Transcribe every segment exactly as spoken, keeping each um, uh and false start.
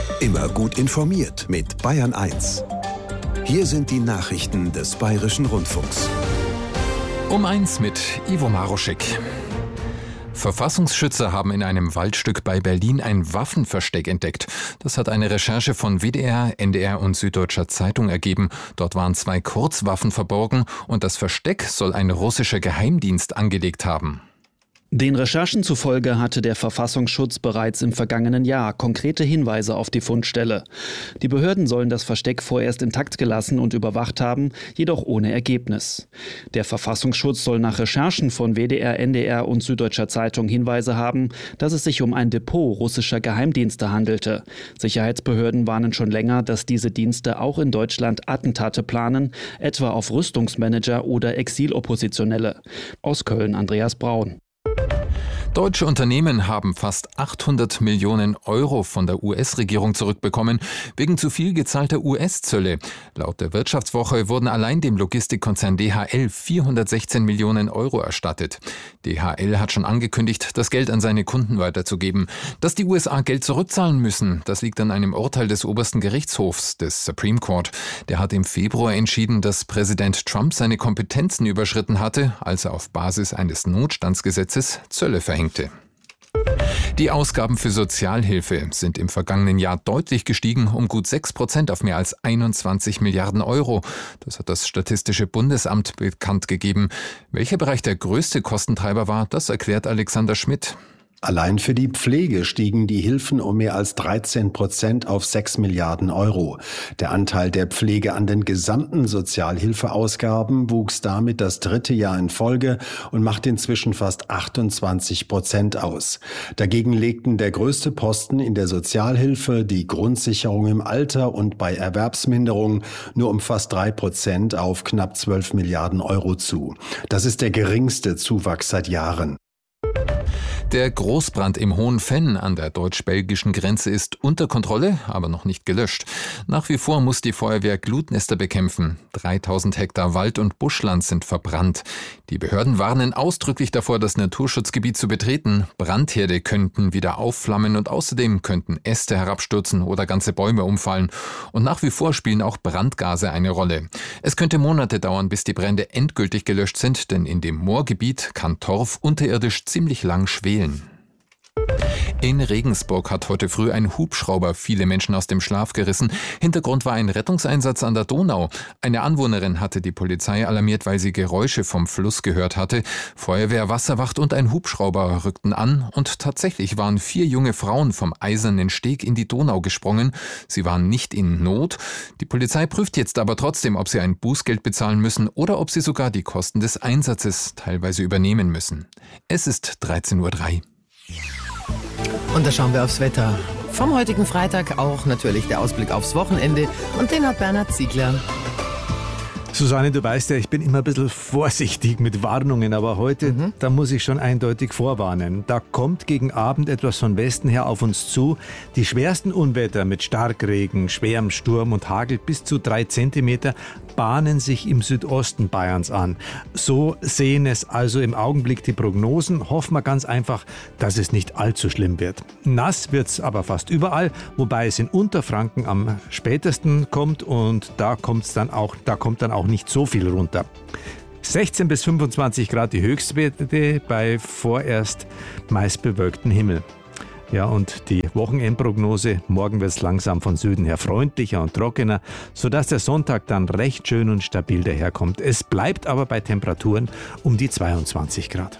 Immer gut informiert mit Bayern eins. Hier sind die Nachrichten des Bayerischen Rundfunks. Um eins mit Ivo Maroschek. Verfassungsschützer haben in einem Waldstück bei Berlin ein Waffenversteck entdeckt. Das hat eine Recherche von W D R, N D R und Süddeutscher Zeitung ergeben. Dort waren zwei Kurzwaffen verborgen und das Versteck soll ein russischer Geheimdienst angelegt haben. Den Recherchen zufolge hatte der Verfassungsschutz bereits im vergangenen Jahr konkrete Hinweise auf die Fundstelle. Die Behörden sollen das Versteck vorerst intakt gelassen und überwacht haben, jedoch ohne Ergebnis. Der Verfassungsschutz soll nach Recherchen von W D R, N D R und Süddeutscher Zeitung Hinweise haben, dass es sich um ein Depot russischer Geheimdienste handelte. Sicherheitsbehörden warnen schon länger, dass diese Dienste auch in Deutschland Attentate planen, etwa auf Rüstungsmanager oder Exiloppositionelle. Aus Köln Andreas Braun. Deutsche Unternehmen haben fast achthundert Millionen Euro von der U S-Regierung zurückbekommen, wegen zu viel gezahlter U S-Zölle. Laut der Wirtschaftswoche wurden allein dem Logistikkonzern D H L vierhundertsechzehn Millionen Euro erstattet. D H L hat schon angekündigt, das Geld an seine Kunden weiterzugeben. Dass die U S A Geld zurückzahlen müssen, das liegt an einem Urteil des obersten Gerichtshofs, des Supreme Court. Der hat im Februar entschieden, dass Präsident Trump seine Kompetenzen überschritten hatte, als er auf Basis eines Notstandsgesetzes Zölle verhängte. Die Ausgaben für Sozialhilfe sind im vergangenen Jahr deutlich gestiegen, um gut sechs Prozent auf mehr als einundzwanzig Milliarden Euro. Das hat das Statistische Bundesamt bekannt gegeben. Welcher Bereich der größte Kostentreiber war, das erklärt Alexander Schmidt. Allein für die Pflege stiegen die Hilfen um mehr als dreizehn Prozent auf sechs Milliarden Euro. Der Anteil der Pflege an den gesamten Sozialhilfeausgaben wuchs damit das dritte Jahr in Folge und macht inzwischen fast achtundzwanzig Prozent aus. Dagegen legten der größte Posten in der Sozialhilfe, die Grundsicherung im Alter und bei Erwerbsminderung nur um fast drei Prozent auf knapp zwölf Milliarden Euro zu. Das ist der geringste Zuwachs seit Jahren. Der Großbrand im Hohenfenn an der deutsch-belgischen Grenze ist unter Kontrolle, aber noch nicht gelöscht. Nach wie vor muss die Feuerwehr Glutnester bekämpfen. dreitausend Hektar Wald- und Buschland sind verbrannt. Die Behörden warnen ausdrücklich davor, das Naturschutzgebiet zu betreten. Brandherde könnten wieder aufflammen und außerdem könnten Äste herabstürzen oder ganze Bäume umfallen. Und nach wie vor spielen auch Brandgase eine Rolle. Es könnte Monate dauern, bis die Brände endgültig gelöscht sind, denn in dem Moorgebiet kann Torf unterirdisch ziemlich lang schwelen. In Regensburg hat heute früh ein Hubschrauber viele Menschen aus dem Schlaf gerissen. Hintergrund war ein Rettungseinsatz an der Donau. Eine Anwohnerin hatte die Polizei alarmiert, weil sie Geräusche vom Fluss gehört hatte. Feuerwehr, Wasserwacht und ein Hubschrauber rückten an und tatsächlich waren vier junge Frauen vom Eisernen Steg in die Donau gesprungen. Sie waren nicht in Not. Die Polizei prüft jetzt aber trotzdem, ob sie ein Bußgeld bezahlen müssen oder ob sie sogar die Kosten des Einsatzes teilweise übernehmen müssen. Es ist dreizehn Uhr drei. Und da schauen wir aufs Wetter. Vom heutigen Freitag auch natürlich der Ausblick aufs Wochenende. Und den hat Bernhard Ziegler. Susanne, du weißt ja, ich bin immer ein bisschen vorsichtig mit Warnungen, aber heute, mhm. da muss ich schon eindeutig vorwarnen. Da kommt gegen Abend etwas von Westen her auf uns zu. Die schwersten Unwetter mit Starkregen, schwerem Sturm und Hagel bis zu drei Zentimeter bahnen sich im Südosten Bayerns an. So sehen es also im Augenblick die Prognosen. Hoffen wir ganz einfach, dass es nicht allzu schlimm wird. Nass wird es aber fast überall, wobei es in Unterfranken am spätesten kommt und da kommt's dann auch, da kommt dann auch nicht so viel runter. sechzehn bis fünfundzwanzig Grad die Höchstwerte bei vorerst meist bewölktem Himmel. Ja, und die Wochenendprognose, morgen wird es langsam von Süden her freundlicher und trockener, sodass der Sonntag dann recht schön und stabil daherkommt. Es bleibt aber bei Temperaturen um die zweiundzwanzig Grad.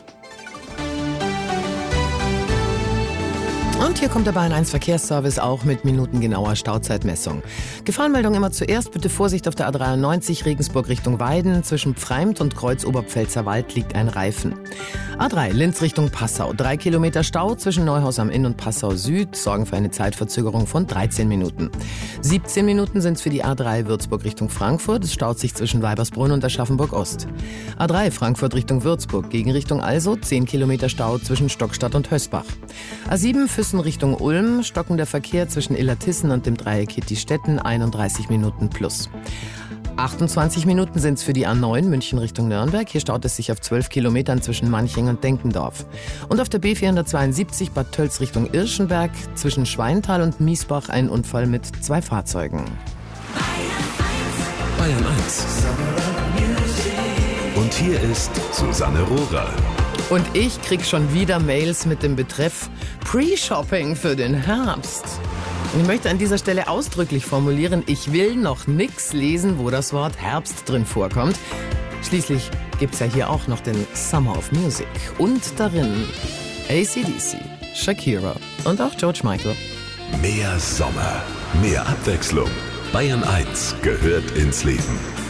Und hier kommt der Bayern eins Verkehrsservice auch mit minutengenauer Stauzeitmessung. Gefahrenmeldung immer zuerst. Bitte Vorsicht auf der A dreiundneunzig Regensburg Richtung Weiden. Zwischen Pfreimt und Kreuz Oberpfälzer Wald liegt ein Reifen. A drei Linz Richtung Passau. Drei Kilometer Stau zwischen Neuhaus am Inn und Passau Süd sorgen für eine Zeitverzögerung von dreizehn Minuten. siebzehn Minuten sind es für die A drei Würzburg Richtung Frankfurt. Es staut sich zwischen Weibersbrunn und Aschaffenburg Ost. A drei Frankfurt Richtung Würzburg. Gegenrichtung also zehn Kilometer Stau zwischen Stockstadt und Hösbach. A sieben Füssen Richtung Ulm, stockender Verkehr zwischen Illertissen und dem Dreieck Hittistetten, einunddreißig Minuten plus. achtundzwanzig Minuten sind es für die A neun München Richtung Nürnberg. Hier staut es sich auf zwölf Kilometern zwischen Manching und Denkendorf. Und auf der B vierhundertzweiundsiebzig Bad Tölz Richtung Irschenberg zwischen Schweintal und Miesbach ein Unfall mit zwei Fahrzeugen. Bayern eins. Und hier ist Susanne Rohrer. Und ich krieg schon wieder Mails mit dem Betreff Pre-Shopping für den Herbst. Und ich möchte an dieser Stelle ausdrücklich formulieren, ich will noch nix lesen, wo das Wort Herbst drin vorkommt. Schließlich gibt's ja hier auch noch den Summer of Music. Und darin A C D C, Shakira und auch George Michael. Mehr Sommer, mehr Abwechslung. Bayern eins gehört ins Leben.